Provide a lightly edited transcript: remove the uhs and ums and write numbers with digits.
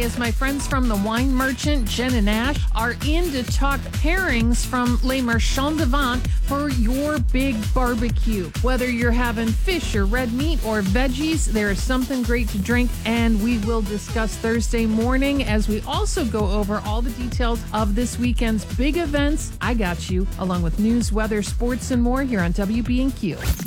as my friends from the Wine Merchant, Jen and Ash, are in to talk pairings from Les Marchands de Vente for your big barbecue. Whether you're having fish or red meat or veggies, there is something great to drink, and we will discuss Thursday morning as we also go over all the details of this weekend's big events. I got you, along with news, weather, sports, and more here on WB&Q.